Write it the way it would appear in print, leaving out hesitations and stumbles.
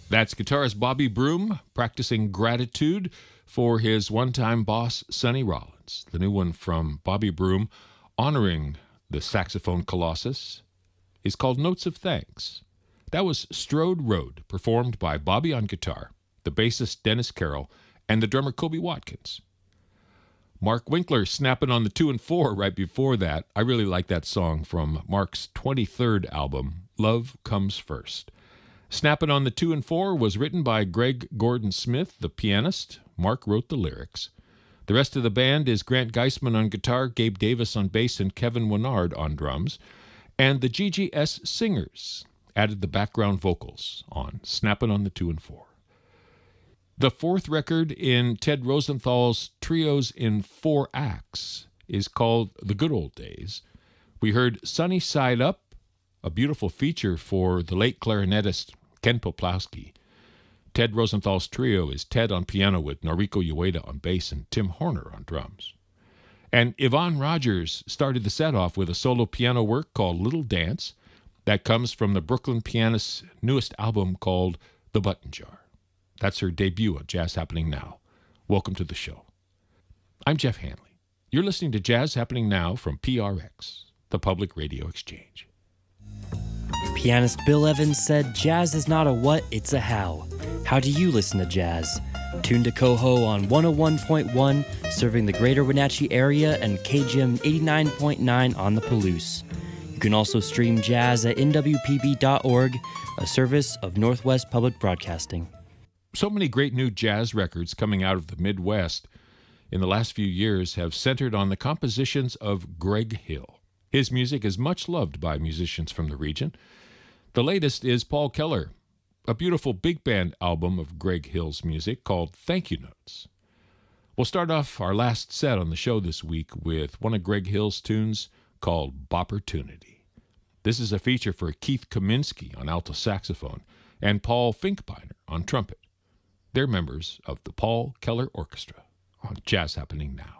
That's guitarist Bobby Broom practicing Gratitude for his one-time boss, Sonny Rollins. The new one from Bobby Broom, honoring the saxophone colossus, is called Notes of Thanks. That was Strode Road, performed by Bobby on guitar, the bassist Dennis Carroll, and the drummer Kobe Watkins. Mark Winkler snapping on the 2 and 4 right before that. I really like that song from Mark's 23rd album, Love Comes First. Snapping on the 2 and 4 was written by Greg Gordon Smith, the pianist. Mark wrote the lyrics. The rest of the band is Grant Geisman on guitar, Gabe Davis on bass, and Kevin Winard on drums. And the GGS Singers added the background vocals on Snapping on the 2 and 4. The fourth record in Ted Rosenthal's Trios in 4 Acts is called The Good Old Days. We heard Sunny Side Up, a beautiful feature for the late clarinetist Ken Poplawski. Ted Rosenthal's trio is Ted on piano with Noriko Ueda on bass and Tim Horner on drums. And Yvonne Rogers started the set off with a solo piano work called Little Dance that comes from the Brooklyn pianist's newest album called The Button Jar. That's her debut at Jazz Happening Now. Welcome to the show. I'm Jeff Hanley. You're listening to Jazz Happening Now from PRX, the Public Radio Exchange. Pianist Bill Evans said, "Jazz is not a what, it's a how." How do you listen to jazz? Tune to Coho on 101.1, serving the greater Wenatchee area, and KGM 89.9 on the Palouse. You can also stream jazz at nwpb.org, a service of Northwest Public Broadcasting. So many great new jazz records coming out of the Midwest in the last few years have centered on the compositions of Greg Hill. His music is much loved by musicians from the region. The latest is Paul Keller, a beautiful big band album of Greg Hill's music called Thank You Notes. We'll start off our last set on the show this week with one of Greg Hill's tunes called Bopportunity. This is a feature for Keith Kaminsky on alto saxophone and Paul Finkbeiner on trumpet. They're members of the Paul Keller Orchestra on Jazz Happening Now.